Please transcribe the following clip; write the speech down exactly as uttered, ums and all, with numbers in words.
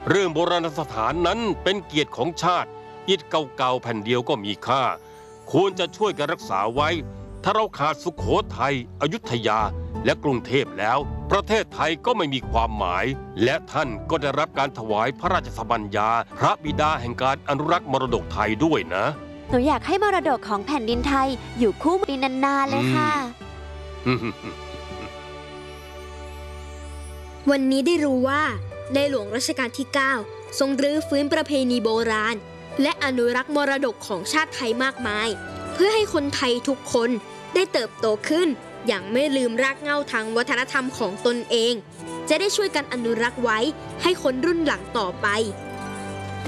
เรื่องโบราณสถานนั้นเป็นเกียรติของชาติอิฐเก่าๆแผ่นเดียวก็มีค่าควรจะช่วยกันรักษาไว้ถ้าเราขาดสุโขทัยอยุธยาและกรุงเทพแล้วประเทศไทยก็ไม่มีความหมายและท่านก็ได้รับการถวายพระราชสมัญญาพระบิดาแห่งการอนุรักษ์มรดกไทยด้วยนะหนูอยากให้มรดกของแผ่นดินไทยอยู่คู่ไปนานๆเลยค่ะวันนี้ได้รู้ว่าในหลวงรัชกาลที่เก้าทรงรื้อฟื้นประเพณีโบราณและอนุรักษ์มรดกของชาติไทยมากมายเพื่อให้คนไทยทุกคนได้เติบโตขึ้นอย่างไม่ลืมรากเหง้าทางวัฒนธรรมของตนเองจะได้ช่วยกันอนุรักษ์ไว้ให้คนรุ่นหลังต่อไป